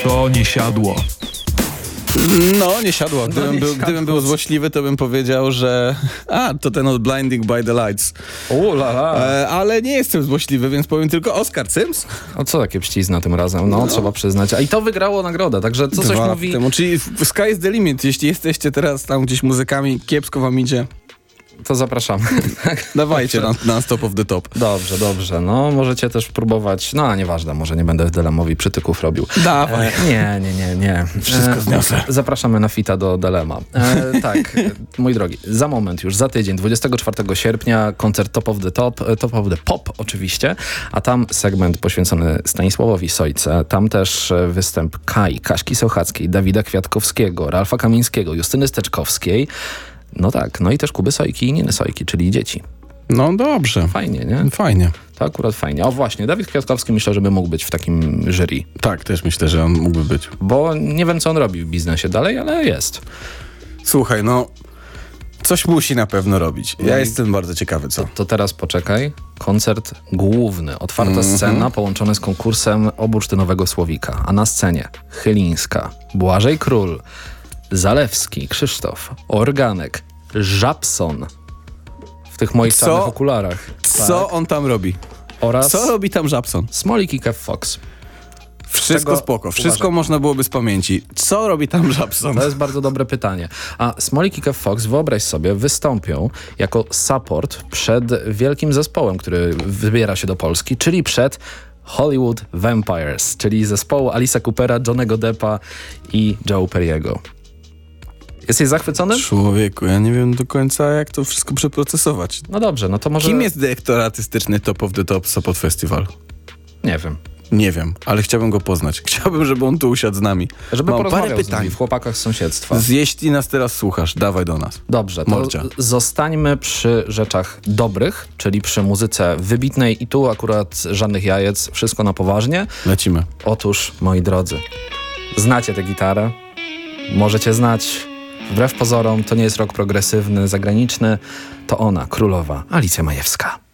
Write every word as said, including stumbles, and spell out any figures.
To nie siadło. No, nie siadło. Gdybym, No nie był, siadło. gdybym był złośliwy, to bym powiedział, że a, to ten od Blinding by the Lights. O la la. E, ale nie jestem złośliwy, więc powiem tylko Oscar Sims. O co takie pścizna tym razem? No, trzeba przyznać. A i to wygrało nagrodę, także co coś Dwa lata mówi... temu. Czyli sky is the limit. Jeśli jesteście teraz tam gdzieś muzykami, kiepsko wam idzie, To zapraszamy. dawajcie na, na Top of the Top. Dobrze, dobrze. No, możecie też próbować... No, a nieważne, może nie będę Delemowi przytyków robił. Dawaj. E, nie, nie, nie, nie. Wszystko zniosę. Zapraszamy na fita do Delema. E, tak, e, mój drogi, za moment już, za tydzień, dwudziestego czwartego sierpnia, koncert Top of the Top, e, Top of the Pop oczywiście, a tam segment poświęcony Stanisławowi Sojce. Tam też e, występ Kai, Kaśki Sochackiej, Dawida Kwiatkowskiego, Ralfa Kamińskiego, Justyny Steczkowskiej. No tak, no i też Kuby Sojki i Niny Sojki, czyli dzieci. No dobrze. Fajnie, nie? Fajnie. To akurat fajnie. O właśnie, Dawid Kwiatkowski myślę, że by mógł być w takim jury. Tak, też myślę, że on mógłby być. Bo nie wiem, co on robi w biznesie dalej, ale jest. Słuchaj, no coś musi na pewno robić. Ja No i- jestem bardzo ciekawy, co. To teraz poczekaj. Koncert główny. Otwarta Mhm. scena połączona z konkursem o bursztynowego słowika. A na scenie Chylińska, Błażej Król, Zalewski, Krzysztof, Organek, Żabson. W tych moich Co? czarnych okularach. Co on tam robi? Oraz Co robi tam Żabson? Smolik i Kev Fox. Wszystko Tego- spoko, wszystko uważaj. można byłoby z pamięci. Co robi tam Żabson? To jest bardzo dobre pytanie. A Smolik i Kev Fox, wyobraź sobie, wystąpią jako support przed wielkim zespołem, który wybiera się do Polski, czyli przed Hollywood Vampires, czyli zespołu Alice'a Coopera, Johnnego Deppa i Joe Perry'ego. Jesteś zachwycony? Człowieku, ja nie wiem do końca, jak to wszystko przeprocesować. No dobrze, no to może... Kim jest dyrektor artystyczny Top of the Top Sopot Festival? Nie wiem. Nie wiem, ale chciałbym go poznać. Chciałbym, żeby on tu usiadł z nami. Żeby Mam porozmawiał parę z pytań. nimi w Chłopakach z sąsiedztwa. Z- Jeśli nas teraz słuchasz, dawaj do nas. Dobrze, to Mordzia. zostańmy przy rzeczach dobrych, czyli przy muzyce wybitnej i tu akurat żadnych jajec, wszystko na poważnie. Lecimy. Otóż, moi drodzy, znacie tę gitarę, możecie znać, wbrew pozorom, to nie jest rock progresywny, zagraniczny, to ona, królowa Alicja Majewska.